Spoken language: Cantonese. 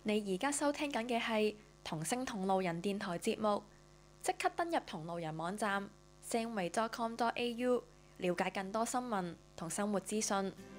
你而家收聽緊嘅係同聲同路人電台節目，即刻登入同路人網站 samway.com.au， 了解更多新聞同生活資訊。